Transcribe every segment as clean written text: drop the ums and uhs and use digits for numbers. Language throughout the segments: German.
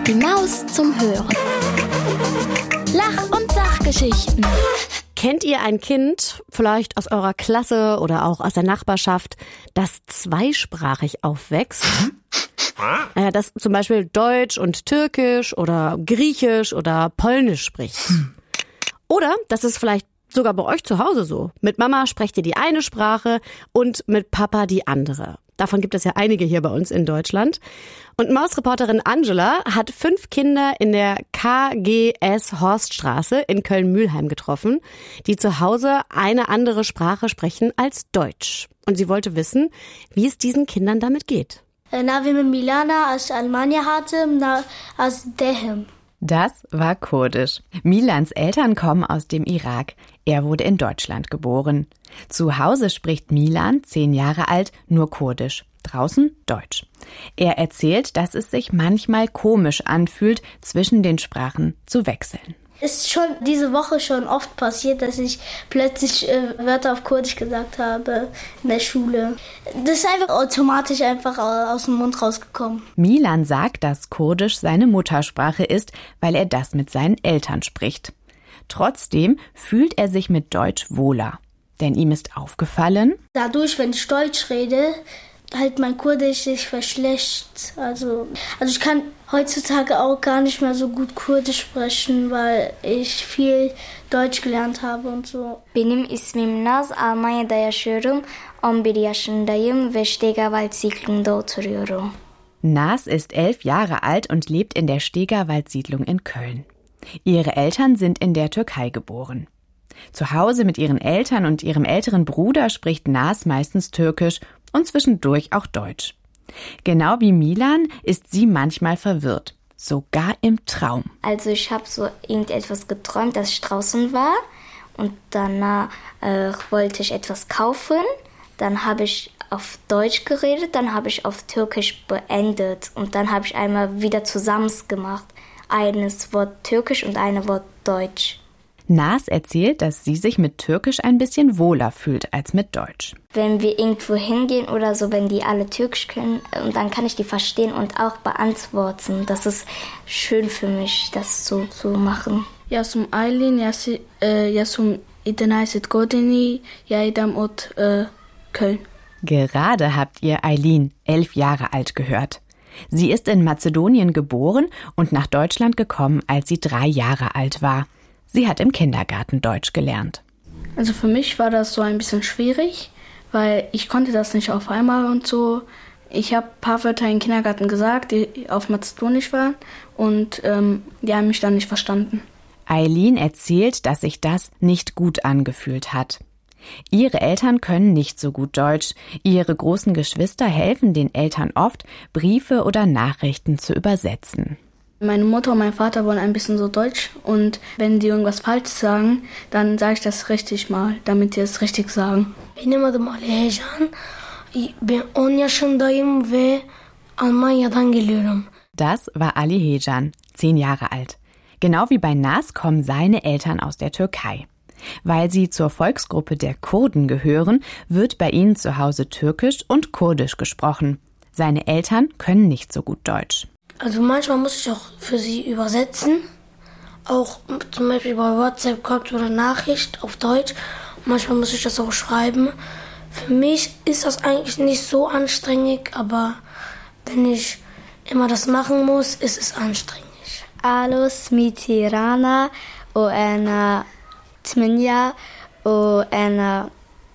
Die Maus zum Hören. Lach- und Sachgeschichten. Kennt ihr ein Kind, vielleicht aus eurer Klasse oder auch aus der Nachbarschaft, das zweisprachig aufwächst? Das zum Beispiel Deutsch und Türkisch oder Griechisch oder Polnisch spricht. Oder das ist vielleicht sogar bei euch zu Hause so. Mit Mama sprecht ihr die eine Sprache und mit Papa die andere. Davon gibt es ja einige hier bei uns in Deutschland. Und Mausreporterin Angela hat 5 Kinder in der KGS Horststraße in Köln-Mülheim getroffen, die zu Hause eine andere Sprache sprechen als Deutsch. Und sie wollte wissen, wie es diesen Kindern damit geht. Das war Kurdisch. Milans Eltern kommen aus dem Irak. Er wurde in Deutschland geboren. Zu Hause spricht Milan, 10 Jahre alt, nur Kurdisch. Draußen Deutsch. Er erzählt, dass es sich manchmal komisch anfühlt, zwischen den Sprachen zu wechseln. Es ist schon diese Woche schon oft passiert, dass ich plötzlich Wörter auf Kurdisch gesagt habe in der Schule. Das ist einfach automatisch aus dem Mund rausgekommen. Milan sagt, dass Kurdisch seine Muttersprache ist, weil er das mit seinen Eltern spricht. Trotzdem fühlt er sich mit Deutsch wohler. Denn ihm ist aufgefallen, dadurch, wenn ich Deutsch rede, halt mein Kurdisch sich verschlechtert. Also ich kann heutzutage auch gar nicht mehr so gut Kurdisch sprechen, weil ich viel Deutsch gelernt habe und so. Benim ismim Naz, Almanya'da yaşıyorum. 11 yaşındayım ve Stegerwald-Siedlung'da oturuyorum. Naz ist 11 Jahre alt und lebt in der Stegerwald-Siedlung in Köln. Ihre Eltern sind in der Türkei geboren. Zu Hause mit ihren Eltern und ihrem älteren Bruder spricht Naz meistens Türkisch und zwischendurch auch Deutsch. Genau wie Milan ist sie manchmal verwirrt, sogar im Traum. Also ich habe so irgendetwas geträumt, dass ich draußen war und danach wollte ich etwas kaufen. Dann habe ich auf Deutsch geredet, dann habe ich auf Türkisch beendet und dann habe ich einmal wieder zusammen gemacht. Eines Wort Türkisch und ein Wort Deutsch. Naz erzählt, dass sie sich mit Türkisch ein bisschen wohler fühlt als mit Deutsch. Wenn wir irgendwo hingehen oder so, wenn die alle Türkisch können, dann kann ich die verstehen und auch beantworten. Das ist schön für mich, das so zu machen. Yasum Aylin, Yasum Idenaisit Godini, Yaidam Ot Köln. Gerade habt ihr Aylin, 11 Jahre alt, gehört. Sie ist in Mazedonien geboren und nach Deutschland gekommen, als sie 3 Jahre alt war. Sie hat im Kindergarten Deutsch gelernt. Also für mich war das so ein bisschen schwierig, weil ich konnte das nicht auf einmal und so. Ich habe ein paar Wörter im Kindergarten gesagt, die auf Mazedonisch waren und die haben mich dann nicht verstanden. Aylin erzählt, dass sich das nicht gut angefühlt hat. Ihre Eltern können nicht so gut Deutsch. Ihre großen Geschwister helfen den Eltern oft, Briefe oder Nachrichten zu übersetzen. Meine Mutter und mein Vater wollen ein bisschen so Deutsch und wenn die irgendwas falsch sagen, dann sage ich das richtig mal, damit die es richtig sagen. Benim adım Ali Heyecan. Ben 10 yaşındayım ve Almanya'dan geliyorum. Das war Ali Heyecan, 10 Jahre alt. Genau wie bei Naz kommen seine Eltern aus der Türkei. Weil sie zur Volksgruppe der Kurden gehören, wird bei ihnen zu Hause Türkisch und Kurdisch gesprochen. Seine Eltern können nicht so gut Deutsch. Also manchmal muss ich auch für sie übersetzen. Auch zum Beispiel bei WhatsApp kommt so eine Nachricht auf Deutsch. Manchmal muss ich das auch schreiben. Für mich ist das eigentlich nicht so anstrengend, aber wenn ich immer das machen muss, ist es anstrengend. Alo, smiti Rana, o ena Tminja, o ena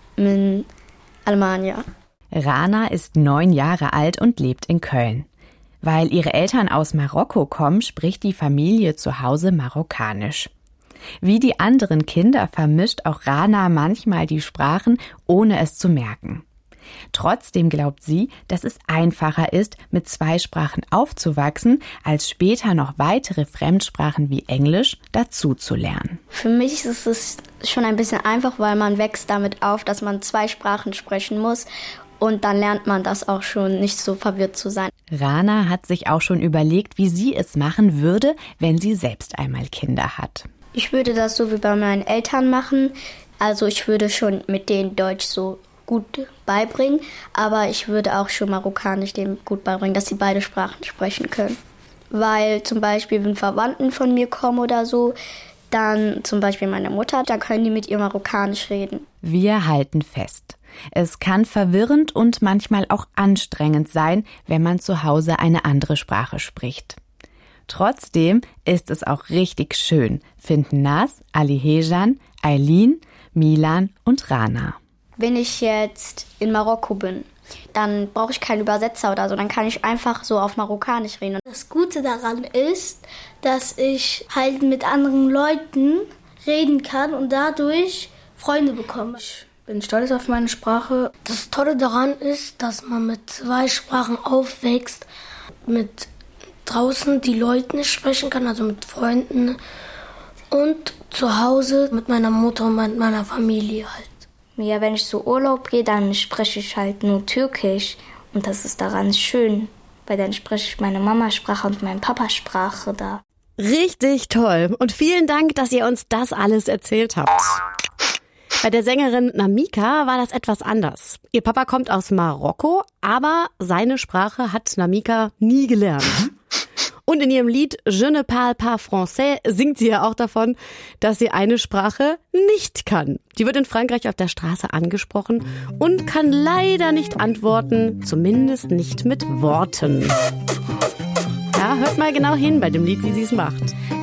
min Almanya. Rana ist 9 Jahre alt und lebt in Köln. Weil ihre Eltern aus Marokko kommen, spricht die Familie zu Hause Marokkanisch. Wie die anderen Kinder vermischt auch Rana manchmal die Sprachen, ohne es zu merken. Trotzdem glaubt sie, dass es einfacher ist, mit 2 Sprachen aufzuwachsen, als später noch weitere Fremdsprachen wie Englisch dazu zu lernen. Für mich ist es schon ein bisschen einfach, weil man wächst damit auf, dass man 2 Sprachen sprechen muss. Und dann lernt man das auch schon, nicht so verwirrt zu sein. Rana hat sich auch schon überlegt, wie sie es machen würde, wenn sie selbst einmal Kinder hat. Ich würde das so wie bei meinen Eltern machen. Also ich würde schon mit denen Deutsch so gut beibringen, aber ich würde auch schon Marokkanisch denen gut beibringen, dass sie beide Sprachen sprechen können. weil zum Beispiel, wenn Verwandten von mir kommen oder so, dann zum Beispiel meine Mutter, da können die mit ihr Marokkanisch reden. Wir halten fest. Es kann verwirrend und manchmal auch anstrengend sein, wenn man zu Hause eine andere Sprache spricht. Trotzdem ist es auch richtig schön, finden Naz, Alihejan, Eileen, Milan und Rana. Wenn ich jetzt in Marokko bin, dann brauche ich keinen Übersetzer oder so, dann kann ich einfach so auf Marokkanisch reden. Das Gute daran ist, dass ich halt mit anderen Leuten reden kann und dadurch Freunde bekomme. Ich bin stolz auf meine Sprache. Das Tolle daran ist, dass man mit 2 Sprachen aufwächst, mit draußen die Leute nicht sprechen kann, also mit Freunden und zu Hause mit meiner Mutter und mit meiner Familie halt. Ja, wenn ich so Urlaub gehe, dann spreche ich halt nur Türkisch und das ist daran schön, weil dann spreche ich meine Mamasprache und meine Papasprache da. Richtig toll und vielen Dank, dass ihr uns das alles erzählt habt. Bei der Sängerin Namika war das etwas anders. Ihr Papa kommt aus Marokko, aber seine Sprache hat Namika nie gelernt. Und in ihrem Lied Je ne parle pas français singt sie ja auch davon, dass sie eine Sprache nicht kann. Die wird in Frankreich auf der Straße angesprochen und kann leider nicht antworten, zumindest nicht mit Worten. Ja, hört mal genau hin bei dem Lied, wie sie es macht.